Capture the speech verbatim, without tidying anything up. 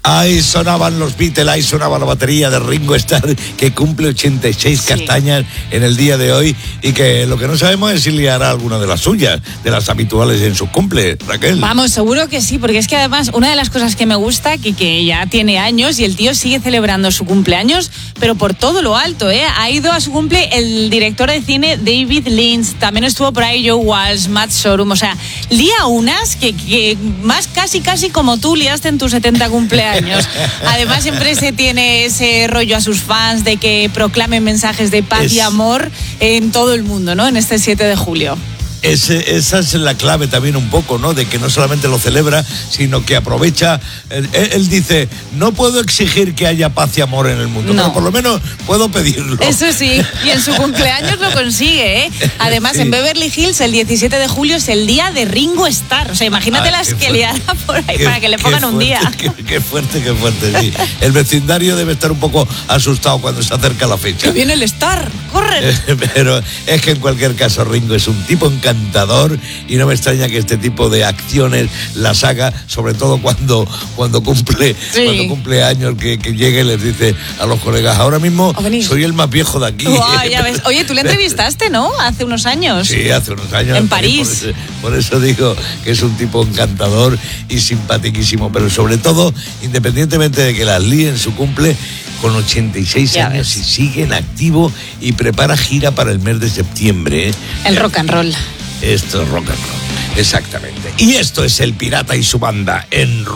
Ahí sonaban los Beatles, ahí sonaba la batería de Ringo Starr, que cumple ochenta y seis sí. castañas en el día de hoy, y que lo que no sabemos es si le hará alguna de las suyas, de las habituales en su cumple, Raquel. Vamos, seguro que sí, porque es que además una de las cosas que me gusta, que, que ya tiene años y el tío sigue celebrando su cumpleaños, pero por todo lo alto, ¿eh? Ha ido a su cumple el director de cine David Lynch, también estuvo por ahí Joe Walsh, Matt Sorum, o sea, lía unas que, que más casi casi como tú liaste en tus setenta cumpleaños. Además siempre se tiene ese rollo a sus fans de que proclamen mensajes de paz es... y amor en todo el mundo, ¿no? En este siete de julio. Ese, esa es la clave también un poco, ¿no? De que no solamente lo celebra, sino que aprovecha. Él, él dice, no puedo exigir que haya paz y amor en el mundo, no. pero por lo menos puedo pedirlo. Eso sí, y en su cumpleaños lo consigue, ¿eh? Además, sí. en Beverly Hills, el diecisiete de julio es el día de Ringo Starr. O sea, imagínate ah, las que le hará por ahí qué, para que le pongan fuerte, un día. Qué, qué fuerte, qué fuerte, sí. El vecindario debe estar un poco asustado cuando se acerca la fecha. ¡Que viene el Star! ¡Corre! Pero es que en cualquier caso Ringo es un tipo encantador. encantador y no me extraña que este tipo de acciones las haga, sobre todo cuando, cuando cumple sí. cuando cumple años, que, que llegue y les dice a los colegas, ahora mismo soy el más viejo de aquí. Wow, ya ves. Oye, tú le entrevistaste, ¿no? Hace unos años. Sí, hace unos años. En París. Por eso, por eso digo que es un tipo encantador y simpaticísimo, pero sobre todo, independientemente de que las líe en su cumple, con ochenta y seis ya años ves. Y sigue en activo y prepara gira para el mes de septiembre. ¿eh? El ya. rock and roll. Esto es rock and roll, exactamente. Y esto es El Pirata y su banda en